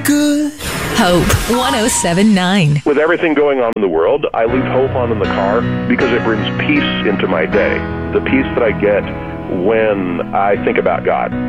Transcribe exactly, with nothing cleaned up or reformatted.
Good. Hope one oh seven point nine. With everything going on in the world, I leave Hope on in the car because it brings peace into my day. The peace that I get when I think about God.